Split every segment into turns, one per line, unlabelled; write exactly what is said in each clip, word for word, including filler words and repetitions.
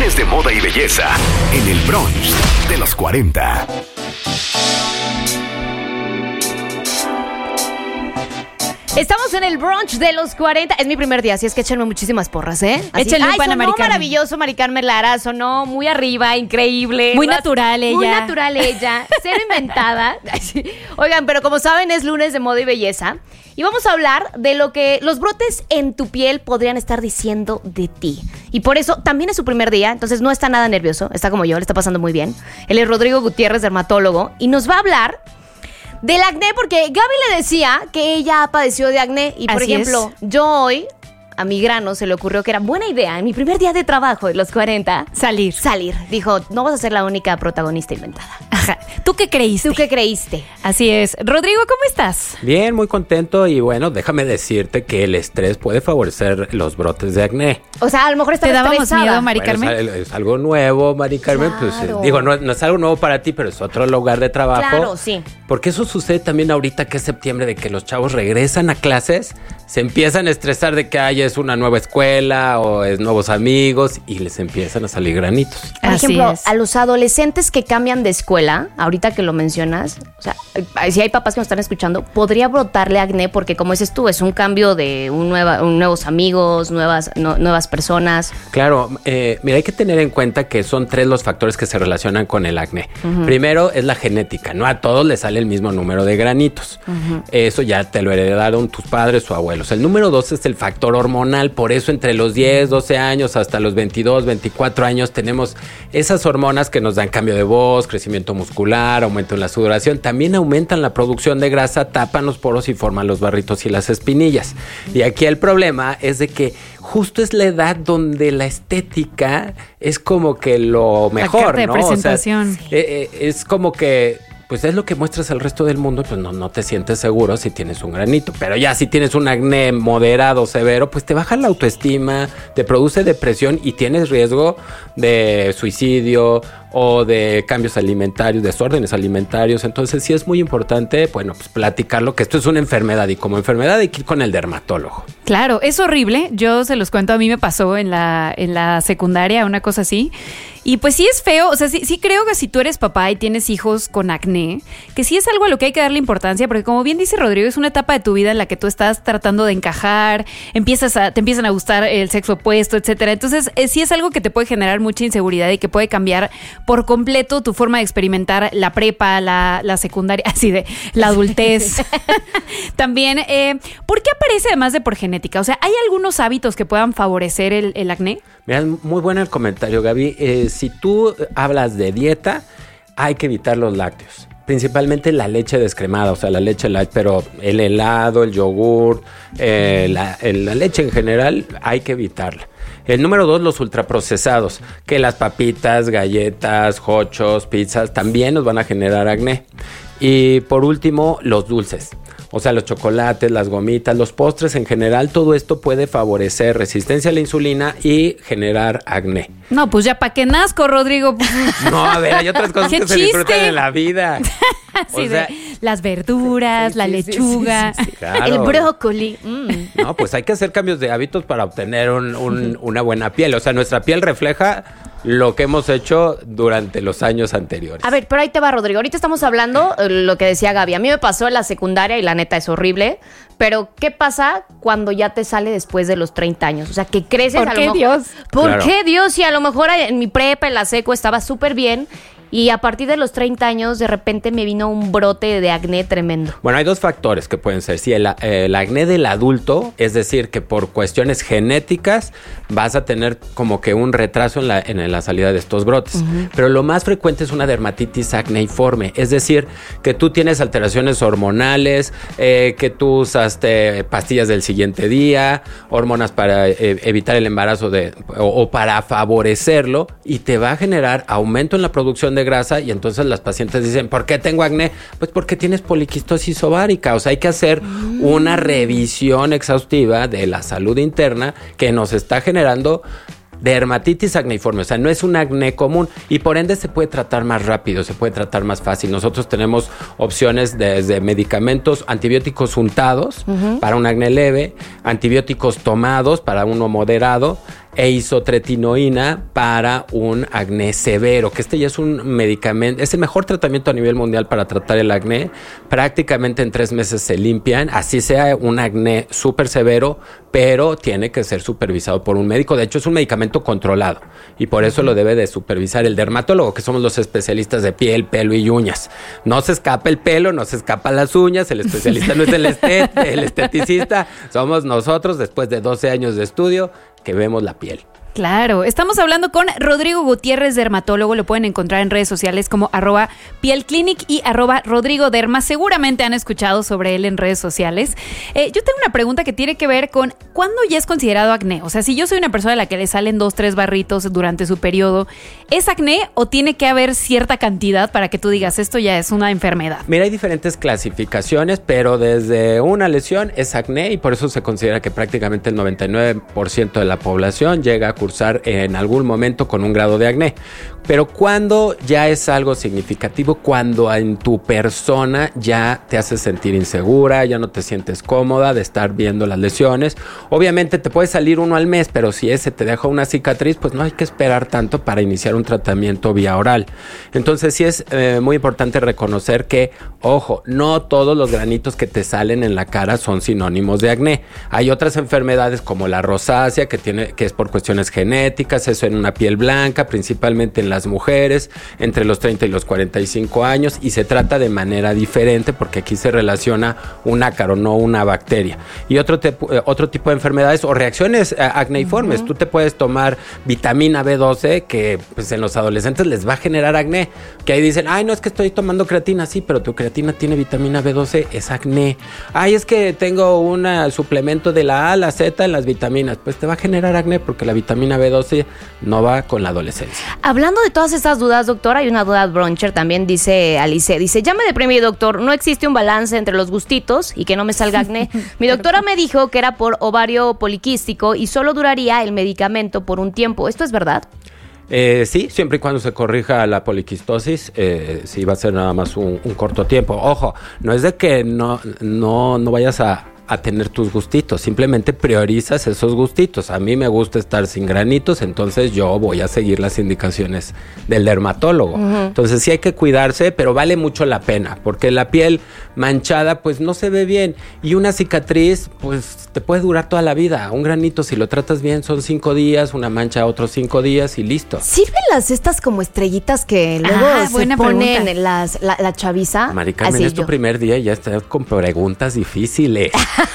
Lunes de moda y belleza en el brunch de los cuarenta.
Estamos en el brunch de los cuarenta. Es mi primer día, así es que échenme muchísimas porras, ¿eh? Así,
Échenle un
ay,
pan a
sonó
Mari Carmen.
maravilloso, Mari Carmen Lara. Sonó muy arriba, increíble.
Muy
Vas-
natural ella.
Muy natural ella. Cero inventada. Sí. Oigan, pero como saben, es lunes de moda y belleza. Y vamos a hablar de lo que los brotes en tu piel podrían estar diciendo de ti. Y por eso también es su primer día, entonces no está nada nervioso. Está como yo, le está pasando muy bien. Él es Rodrigo Gutiérrez, dermatólogo, y nos va a hablar del acné, porque Gaby le decía que ella padeció de acné. Y por
Así
ejemplo, yo hoy, a mi grano se le ocurrió que era buena idea, en mi primer día de trabajo de los cuarenta,
Salir.
salir. Dijo, no vas a ser la única protagonista inventada.
Ajá. ¿Tú qué creíste?
¿Tú qué creíste?
Así es. Rodrigo, ¿cómo estás?
Bien, muy contento y bueno, déjame decirte que el estrés puede favorecer los brotes de acné.
O sea, a lo mejor estaba
¿Te dábamos
estresada.
miedo, Mari
Bueno,
Carmen?
es, es algo nuevo, Mari Carmen, pues
Claro.
eh, digo, no, no es algo nuevo para ti, pero es otro lugar de trabajo.
Claro, sí.
Porque eso sucede también ahorita que es septiembre, de que los chavos regresan a clases, se empiezan a estresar de que hay es una nueva escuela o es nuevos amigos y les empiezan a salir granitos.
Por
Así
ejemplo,
es.
a los adolescentes que cambian de escuela, ahorita que lo mencionas, o sea, eh, si hay papás que nos están escuchando, podría brotarle acné porque, como dices tú, es un cambio de un nueva, un nuevos amigos, nuevas, no- nuevas personas.
Claro, eh, mira, hay que tener en cuenta que son tres los factores que se relacionan con el acné. Primero es la genética, no a todos les sale el mismo número de granitos. Eso ya te lo heredaron tus padres o abuelos. El número dos es el factor hormonal, por eso entre los diez, doce años hasta los veintidós, veinticuatro años tenemos esas hormonas que nos dan cambio de voz, crecimiento muscular, aumento en la sudoración, también aumentan la producción de grasa, tapan los poros y forman los barritos y las espinillas. Y aquí el problema es de que justo es la edad donde la estética es como que lo mejor,
carta de
¿no? O sea,
presentación.
eh, eh, es como que pues es lo que muestras al resto del mundo, pues no, no te sientes seguro si tienes un granito. Pero ya si tienes un acné moderado, severo, pues te baja la autoestima, te produce depresión y tienes riesgo de suicidio o de cambios alimentarios, desórdenes alimentarios. Entonces sí es muy importante, bueno, pues platicarlo, que esto es una enfermedad y como enfermedad hay que ir con el dermatólogo.
Claro, es horrible. Yo se los cuento, a mí me pasó en la, en la secundaria, una cosa así. Y pues sí es feo, o sea, sí, sí creo que si tú eres papá y tienes hijos con acné, que sí es algo a lo que hay que darle importancia, porque como bien dice Rodrigo, es una etapa de tu vida en la que tú estás tratando de encajar, empiezas a, te empiezan a gustar el sexo opuesto, etcétera. Entonces, eh, sí es algo que te puede generar mucha inseguridad y que puede cambiar por completo tu forma de experimentar la prepa, la, la secundaria, así de la adultez. También, eh, ¿por qué aparece además de por genética? O sea, ¿hay algunos hábitos que puedan favorecer el, el acné?
Mira, es muy bueno el comentario, Gaby. Eh, si tú hablas de dieta, hay que evitar los lácteos. Principalmente la leche descremada, o sea, la leche light, pero el helado, el yogur, eh, la, el- la leche en general, hay que evitarla. El número dos, los ultraprocesados, que las papitas, galletas, hochos, pizzas, también nos van a generar acné. Y por último, los dulces. O sea, los chocolates, las gomitas, los postres en general, todo esto puede favorecer resistencia a la insulina y generar acné.
No, pues ya pa' qué nazco, Rodrigo.
No, a ver, hay otras cosas
¡Qué
que se
chiste!
disfrutan en la vida.
Así
O sea,
de las verduras, la
Sí, sí,
lechuga.
sí, sí, sí.
Claro.
El brócoli. mm.
No, pues hay que hacer cambios de hábitos para obtener un- un- una buena piel. O sea, nuestra piel refleja lo que hemos hecho durante los años anteriores.
A ver, pero ahí te va, Rodrigo. Ahorita estamos hablando eh, lo que decía Gaby. A mí me pasó en la secundaria y la neta es horrible. Pero, ¿qué pasa cuando ya te sale después de los treinta años? O sea, que creces
¿Por
a lo
qué,
mejor-
Dios?
¿Por
Claro.
qué Dios? Y a lo mejor en mi prepa, en la seco, estaba súper bien. Y a partir de los treinta años, de repente me vino un brote de acné tremendo.
Bueno, hay dos factores que pueden ser. Sí, el, el acné del adulto, es decir, que por cuestiones genéticas vas a tener como que un retraso en la, en la salida de estos brotes. Uh-huh. Pero lo más frecuente es una dermatitis acneiforme, es decir, que tú tienes alteraciones hormonales, eh, que tú usaste pastillas del siguiente día, hormonas para eh, evitar el embarazo de, o, o para favorecerlo, y te va a generar aumento en la producción de grasa, y entonces las pacientes dicen, ¿por qué tengo acné? Pues porque tienes poliquistosis ovárica. O sea, hay que hacer mm. una revisión exhaustiva de la salud interna que nos está generando dermatitis acneiforme. O sea, no es un acné común y por ende se puede tratar más rápido, se puede tratar más fácil. Nosotros tenemos opciones desde medicamentos, antibióticos untados uh-huh. para un acné leve, antibióticos tomados para uno moderado, e isotretinoína para un acné severo, que este ya es un medicamento, es el mejor tratamiento a nivel mundial para tratar el acné. Prácticamente en tres meses se limpian, así sea un acné súper severo, pero tiene que ser supervisado por un médico. De hecho, es un medicamento controlado y por eso lo debe de supervisar el dermatólogo, que somos los especialistas de piel, pelo y uñas. No se escapa el pelo, no se escapan las uñas, el especialista no es el, estet, el esteticista, somos nosotros, después de doce años de estudio, que vemos la piel.
Claro, estamos hablando con Rodrigo Gutiérrez, dermatólogo. Lo pueden encontrar en redes sociales como arroba pielclinic y arroba Rodrigo Derma. Seguramente han escuchado sobre él en redes sociales. Eh, yo tengo una pregunta que tiene que ver con ¿cuándo ya es considerado acné? O sea, si yo soy una persona a la que le salen dos, tres barritos durante su periodo, ¿es acné o tiene que haber cierta cantidad para que tú digas esto ya es una enfermedad?
Mira, hay diferentes clasificaciones, pero desde una lesión es acné y por eso se considera que prácticamente el noventa y nueve por ciento de la población llega a cursar en algún momento con un grado de acné. Pero cuando ya es algo significativo, cuando en tu persona ya te hace sentir insegura, ya no te sientes cómoda de estar viendo las lesiones. Obviamente te puede salir uno al mes, pero si ese te deja una cicatriz, pues no hay que esperar tanto para iniciar un tratamiento vía oral. Entonces sí es eh, muy importante reconocer que, ojo, no todos los granitos que te salen en la cara son sinónimos de acné. Hay otras enfermedades como la rosácea, que tiene, que es por cuestiones genéticas, eso en una piel blanca, principalmente en las mujeres, entre los treinta y los cuarenta y cinco años, y se trata de manera diferente porque aquí se relaciona un ácaro, no una bacteria. Y otro, te, otro tipo de enfermedades o reacciones acneiformes. Uh-huh. Tú te puedes tomar vitamina B doce, que pues, en los adolescentes les va a generar acné, que ahí dicen, ay, no, es que estoy tomando creatina, sí, pero tu creatina tiene vitamina B doce, es acné. Ay, es que tengo un suplemento de la A a la Z en las vitaminas, pues te va a generar acné porque la vitamina B doce no va con la adolescencia.
Hablando de todas estas dudas, doctor, hay una duda broncher, también dice Alice, dice, ya me deprimí, doctor, no existe un balance entre los gustitos y que no me salga acné. Mi doctora me dijo que era por ovario poliquístico y solo duraría el medicamento por un tiempo. ¿Esto es verdad?
Eh, sí, siempre y cuando se corrija la poliquistosis, eh, sí va a ser nada más un, un corto tiempo. Ojo, no es de que no, no, no vayas a... a tener tus gustitos, simplemente priorizas esos gustitos. A mí me gusta estar sin granitos, entonces yo voy a seguir las indicaciones del dermatólogo. Uh-huh. Entonces sí hay que cuidarse, pero vale mucho la pena, porque la piel manchada pues no se ve bien, y una cicatriz pues te puede durar toda la vida. Un granito, si lo tratas bien, son cinco días, una mancha otros cinco días y listo.
¿Sirven las estas como estrellitas que luego
ah,
se ponen las, la, la chaviza?
Mari Carmen, es tu primer día y ya estás con preguntas difíciles.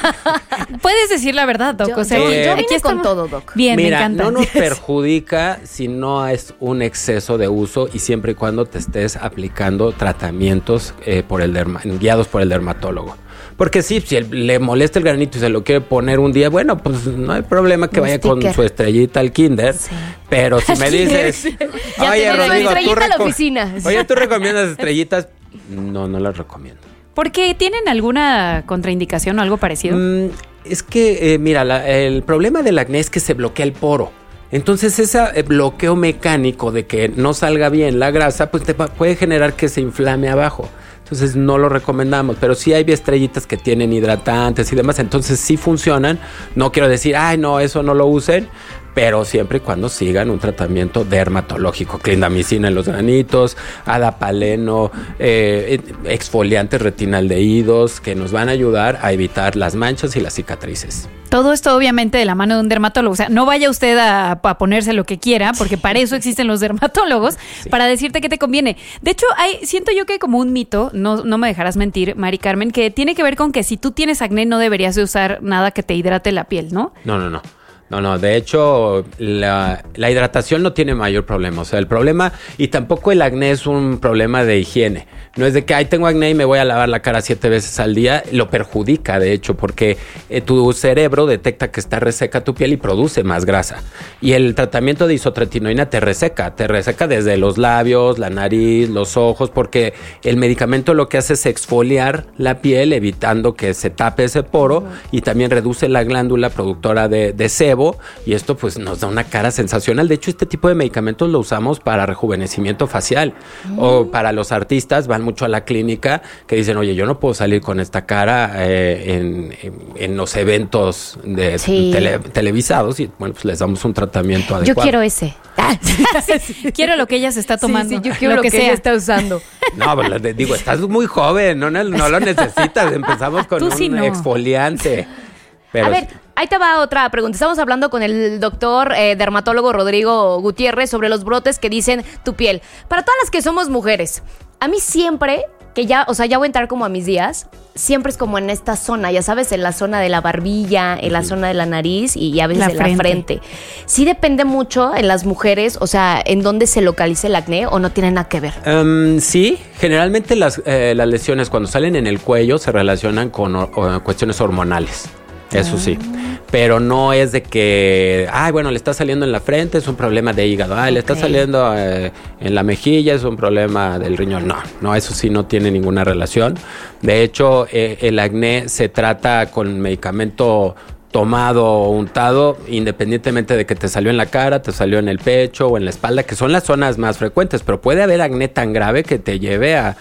Puedes decir la verdad, Doc.
Yo,
o sea,
yo,
eh,
yo vine con todo, Doc.
Bien,
Mira,
me encanta.
no nos perjudica si no es un exceso de uso y siempre y cuando te estés aplicando tratamientos eh, por el derma, guiados por el dermatólogo. Porque sí, si él, le molesta el granito y se lo quiere poner un día, bueno, pues no hay problema que
un
vaya
sticker.
Con su estrellita al kinder. Sí. Pero si me dices, oye, Rodrigo, tú,
a la oficina.
oye, ¿tú recomiendas estrellitas? No, no las recomiendo.
¿Por qué? ¿Tienen alguna contraindicación o algo parecido?
Mm, es que, eh, mira, la, el problema del acné es que se bloquea el poro. Entonces ese bloqueo mecánico de que no salga bien la grasa, pues te puede generar que se inflame abajo. Entonces no lo recomendamos, pero sí hay estrellitas que tienen hidratantes y demás, entonces sí funcionan. No quiero decir, ay no, eso no lo usen, pero siempre y cuando sigan un tratamiento dermatológico, clindamicina en los granitos, adapaleno, eh, exfoliantes retinaldehídos, que nos van a ayudar a evitar las manchas y las cicatrices.
Todo esto obviamente de la mano de un dermatólogo. O sea, no vaya usted a, a ponerse lo que quiera, porque para eso existen los dermatólogos, sí, para decirte qué te conviene. De hecho, hay, siento yo que hay como un mito, no, no me dejarás mentir, Mari Carmen, que tiene que ver con que si tú tienes acné no deberías de usar nada que te hidrate la piel, ¿no?
No, no, no. No, no, de hecho, la, la hidratación no tiene mayor problema. O sea, el problema, y tampoco el acné es un problema de higiene. No es de que, ay, tengo acné y me voy a lavar la cara siete veces al día. Lo perjudica, de hecho, porque eh, tu cerebro detecta que está reseca tu piel y produce más grasa. Y el tratamiento de isotretinoína te reseca. Te reseca desde los labios, la nariz, los ojos, porque el medicamento lo que hace es exfoliar la piel, evitando que se tape ese poro, uh-huh, y también reduce la glándula productora de, de sebo, nuevo y esto pues nos da una cara sensacional. De hecho, este tipo de medicamentos lo usamos para rejuvenecimiento facial mm. o para los artistas van mucho a la clínica que dicen, oye, yo no puedo salir con esta cara eh, en, en, en los eventos de sí. tele, televisados y bueno, pues les damos un tratamiento adecuado.
Yo quiero ese.
Quiero lo que ella se está tomando.
Sí, sí, yo quiero lo, lo que, que ella está usando.
No, pero les digo, estás muy joven, no, no, no lo necesitas. Empezamos con
Tú
un
sí no.
exfoliante. Pero
a ver, ahí te va otra pregunta. Estamos hablando con el doctor eh, dermatólogo Rodrigo Gutiérrez sobre los brotes que dicen tu piel. Para todas las que somos mujeres, a mí siempre, que ya, o sea, ya voy a entrar como a mis días, siempre es como en esta zona, ya sabes, en la zona de la barbilla, en la zona de la nariz y a veces la en frente. la frente. Sí depende mucho en las mujeres, o sea, en dónde se localiza el acné o no tiene nada que ver.
Um, sí, generalmente las, eh, las lesiones cuando salen en el cuello se relacionan con o, o cuestiones hormonales. Eso sí, pero no es de que, ay, bueno, le está saliendo en la frente, es un problema de hígado, ay, okay. le está saliendo eh, en la mejilla, es un problema del riñón. No, no, eso sí no tiene ninguna relación. De hecho, eh, el acné se trata con medicamento tomado o untado, independientemente de que te salió en la cara, te salió en el pecho o en la espalda, que son las zonas más frecuentes, pero puede haber acné tan grave que te lleve a,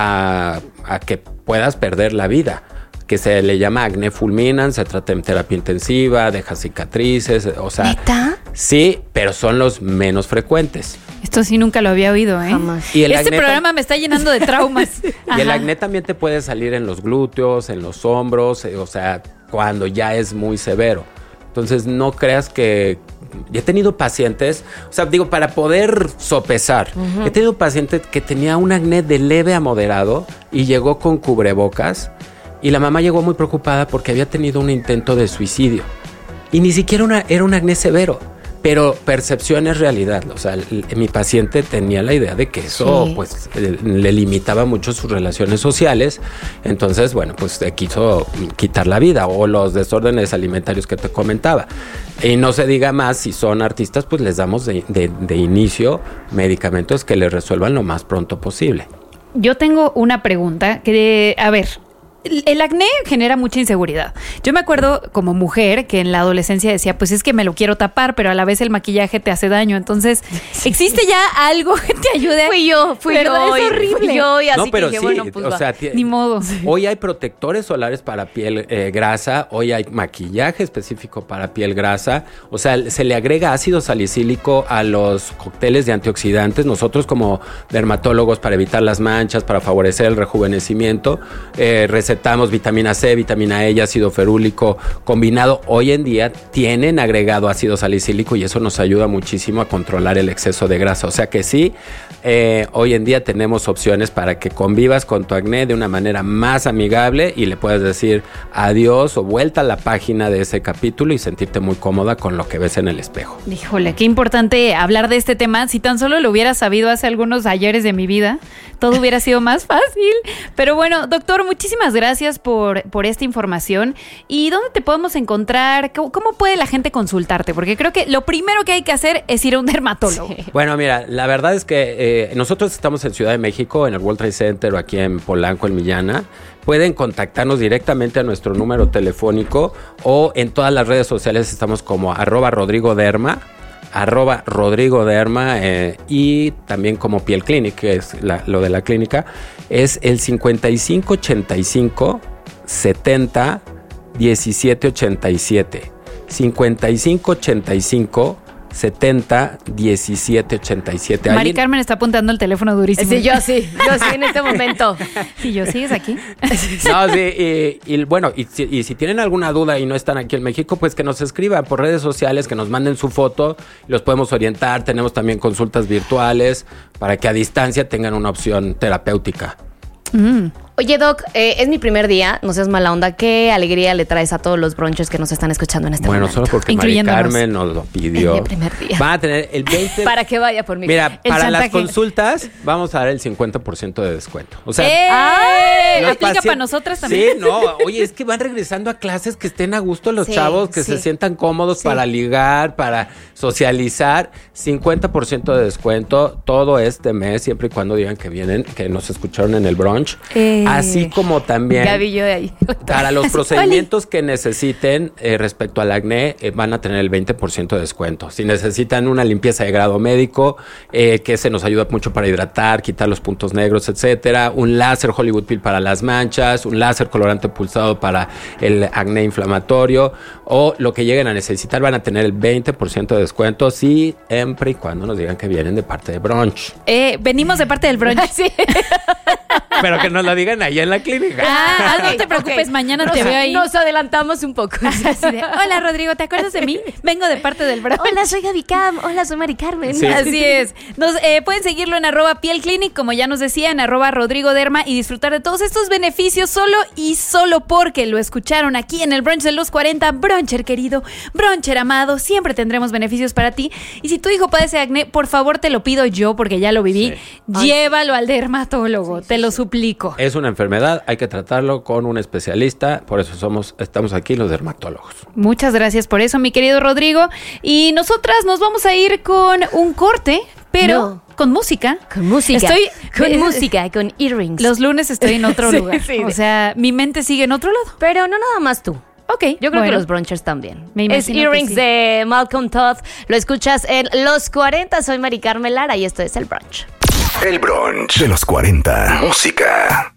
a, a que puedas perder la vida, que se le llama acné fulminans, se trata en terapia intensiva, deja cicatrices, o sea...
¿Neta?
Sí, pero son los menos frecuentes.
Esto sí nunca lo había oído, ¿eh?
Jamás.
Y el este programa tam- me está llenando de traumas.
Y el acné también te puede salir en los glúteos, en los hombros, eh, o sea, cuando ya es muy severo. Entonces, no creas que... He tenido pacientes, o sea, digo, para poder sopesar, uh-huh. he tenido pacientes que tenía un acné de leve a moderado y llegó con cubrebocas. Y la mamá llegó muy preocupada porque había tenido un intento de suicidio. Y ni siquiera una, era un acné severo. Pero percepción es realidad. O sea, el, mi paciente tenía la idea de que eso sí. pues le limitaba mucho sus relaciones sociales. Entonces, bueno, pues le quiso quitar la vida. O los desórdenes alimentarios que te comentaba. Y no se diga más, si son artistas, pues les damos de, de, de inicio medicamentos que les resuelvan lo más pronto posible.
Yo tengo una pregunta que, a ver... El acné genera mucha inseguridad. Yo me acuerdo como mujer que en la adolescencia decía, pues es que me lo quiero tapar, pero a la vez el maquillaje te hace daño. Entonces, ¿existe ya algo que te ayude?
Fui yo, fui
¿verdad?
yo.
Es horrible.
Fui yo y así
no, pero
que dije,
sí,
bueno, pues
o
va.
sea, t-
Ni modo.
Hoy hay protectores solares para piel eh, grasa, hoy hay maquillaje específico para piel grasa. O sea, se le agrega ácido salicílico a los cócteles de antioxidantes. Nosotros como dermatólogos, para evitar las manchas, para favorecer el rejuvenecimiento, eh, recetamos vitamina C, vitamina E y ácido ferúlico combinado. Hoy en día tienen agregado ácido salicílico y eso nos ayuda muchísimo a controlar el exceso de grasa. O sea que sí, eh, hoy en día tenemos opciones para que convivas con tu acné de una manera más amigable y le puedas decir adiós o vuelta a la página de ese capítulo y sentirte muy cómoda con lo que ves en el espejo.
Híjole, qué importante hablar de este tema. Si tan solo lo hubiera sabido hace algunos ayeres de mi vida, todo hubiera sido más fácil. Pero bueno, doctor, muchísimas gracias por, por esta información. ¿Y dónde te podemos encontrar? ¿Cómo, cómo puede la gente consultarte? Porque creo que lo primero que hay que hacer es ir a un dermatólogo. Sí.
Bueno, mira, la verdad es que eh, nosotros estamos en Ciudad de México, en el World Trade Center o aquí en Polanco, en Millana. Pueden contactarnos directamente a nuestro número telefónico o en todas las redes sociales estamos como arroba Rodrigo Derma. arroba Rodrigo Derma eh, y también como Piel Clinic, que es la, lo de la clínica, es el cincuenta y cinco ochenta y cinco setenta diecisiete ochenta y siete. cincuenta y cinco ochenta y cinco setenta diecisiete ochenta y siete.
Mari Carmen está apuntando el teléfono durísimo.
Sí, yo sí, yo sí en este momento.
Sí, yo sigues aquí.
No, sí, y, y bueno, y si, y si tienen alguna duda y no están aquí en México, pues que nos escriban por redes sociales, que nos manden su foto, los podemos orientar. Tenemos también consultas virtuales para que a distancia tengan una opción terapéutica.
Mm.
Oye, Doc, eh, es mi primer día, no seas mala onda. ¿Qué alegría le traes a todos los brunches que nos están escuchando en este
bueno,
momento?
Bueno, solo porque Mari Carmen nos lo pidió.
Es mi primer día.
Van a tener el veinte...
Para que vaya por mí.
Mira,
el
para
chantaje.
las consultas vamos a dar el cincuenta por ciento de descuento. O sea,
¡Eh!
los
¿Aplica
pacientes...
para nosotras también?
Sí, no. Oye, es que van regresando a clases que estén a gusto los
sí,
chavos, que
sí.
se sientan cómodos
sí.
para ligar, para socializar. cincuenta por ciento de descuento todo este mes, siempre y cuando digan que vienen, que nos escucharon en el brunch.
Eh.
Así como también
Gaby, yo de ahí.
para los procedimientos que necesiten eh, respecto al acné, eh, van a tener el veinte por ciento de descuento. Si necesitan una limpieza de grado médico, eh, que se nos ayuda mucho para hidratar, quitar los puntos negros, etcétera. Un láser Hollywood Peel para las manchas, un láser colorante pulsado para el acné inflamatorio, o lo que lleguen a necesitar, van a tener el veinte por ciento de descuento, siempre y cuando nos digan que vienen de parte de Brunch.
Eh, venimos de parte del brunch.
Sí.
Pero que nos lo digan ahí en la clínica.
Ah, no
Ok,
te preocupes,
ok.
mañana
Nos-
te veo ahí.
Nos adelantamos un poco.
Así de, hola Rodrigo, ¿te acuerdas de mí? Vengo de parte del brunch.
Hola, soy Gaby Cam. Hola, soy Mari Carmen.
Sí.
Así es. Nos, eh, pueden seguirlo en arroba piel clinic, como ya nos decía, en arroba Rodrigo Derma, y disfrutar de todos estos beneficios solo y solo porque lo escucharon aquí en el brunch de los cuarenta. Bruncher querido, bruncher amado, siempre tendremos beneficios para ti. Y si tu hijo padece acné, por favor te lo pido yo, porque ya lo viví.
Sí.
Llévalo al dermatólogo, te lo suplico.
Es una enfermedad, hay que tratarlo con un especialista, por eso somos, estamos aquí los dermatólogos.
Muchas gracias por eso, mi querido Rodrigo. Y nosotras nos vamos a ir con un corte, pero
No.
con música.
Con música.
Estoy
con
eh,
música, con earrings.
Los lunes estoy en otro
Sí,
lugar.
sí.
O sea, mi mente sigue en otro lado.
Pero no nada más tú.
Ok,
Yo creo
bueno.
que los brunchers también.
Me
Es
imagino que
Earrings
sí.
de Malcolm Todd. Lo escuchas en Los cuarenta. Soy Mari Carmen Lara y esto es El Brunch.
El brunch de los cuarenta. Música.